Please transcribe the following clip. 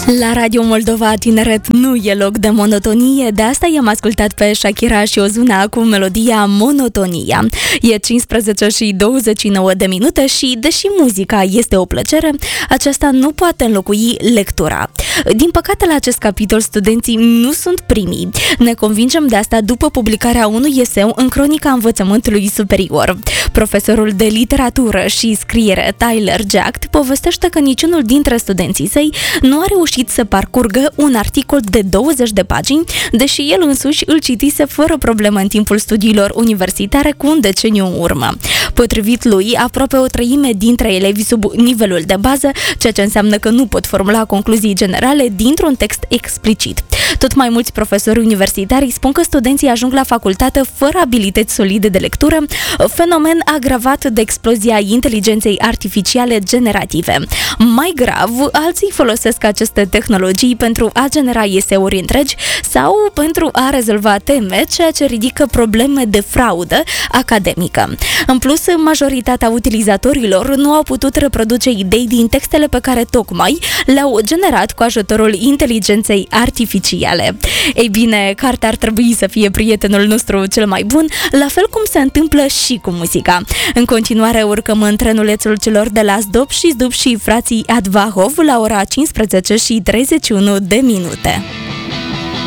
La Radio Moldova Tineret nu e loc de monotonie, de asta i-am ascultat pe Shakira și Ozuna cu melodia Monotonia. E 15 și 29 de minute și, deși muzica este o plăcere, aceasta nu poate înlocui lectura. Din păcate, la acest capitol, studenții nu sunt primii. Ne convingem de asta după publicarea unui eseu în Cronica Învățământului Superior. Profesorul de literatură și scriere Tyler Jack povestește că niciunul dintre studenții săi nu a reușit să parcurgă un articol de 20 de pagini, deși el însuși îl citise fără problemă în timpul studiilor universitare cu un deceniu în urmă. Potrivit lui, aproape o treime dintre elevi sub nivelul de bază, ceea ce înseamnă că nu pot formula concluzii generale dintr-un text explicit. Tot mai mulți profesori universitari spun că studenții ajung la facultate fără abilități solide de lectură, fenomen agravat de explozia inteligenței artificiale generative. Mai grav, alții folosesc aceste tehnologii pentru a genera eseuri întregi sau pentru a rezolva teme, ceea ce ridică probleme de fraudă academică. În plus, majoritatea utilizatorilor nu au putut reproduce idei din textele pe care tocmai le-au generat cu ajutorul inteligenței artificiale. Ei bine, cartea ar trebui să fie prietenul nostru cel mai bun, la fel cum se întâmplă și cu muzica. În continuare urcăm în trenulețul celor de la Zdop și Zdup și frații Advahov la ora 15 și 31 de minute.